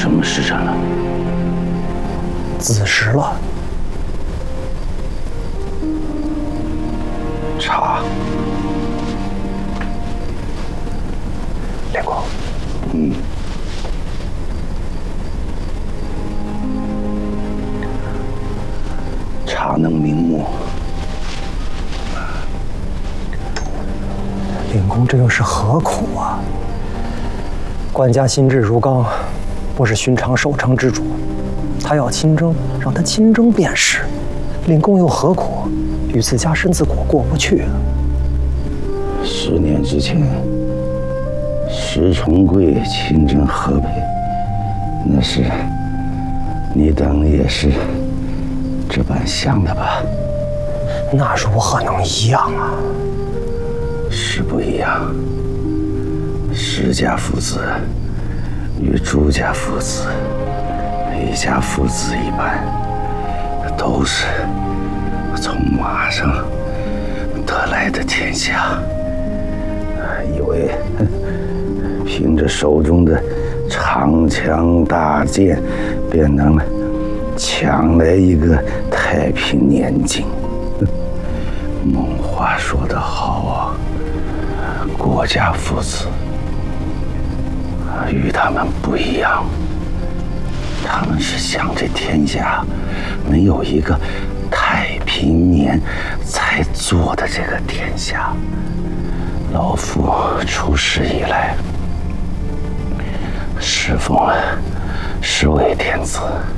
什么时辰了？ 子时了。 茶。 连公。 茶能明目。 令公这又是何苦啊？管家心志如钢，不是寻常守城之主。他要亲征，让他亲征便是。令公又何苦与自家身子果过不去啊 10年之前，石重贵亲征河北，那时你等也是这般想的吧？ 那如何能一样啊？ 是不一样。石家父子与朱家父子、李家父子一般，都是从马上得来的天下，以为凭着手中的长枪大剑，便能抢来一个太平年景。孟话说得好啊，郭家父子与他们不一样，他们是想这天下没有一个太平年才做的这个天下。老夫出世以来，侍奉10位天子，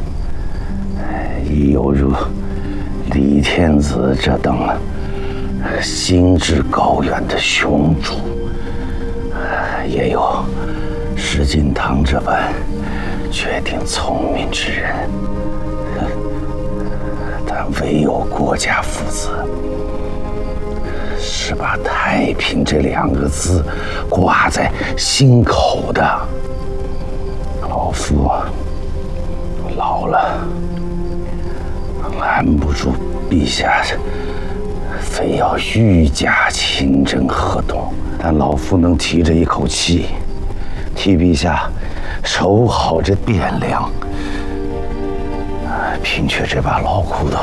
亦有如李天子这等心智高远的雄主，也有石敬瑭这般绝顶聪明之人，但唯有郭家父子是把太平这2个字挂在心口的。老夫老了，拦不住陛下非要御驾亲征河东，但老夫能提着一口气，替陛下守好这汴梁。凭却这把老骨头，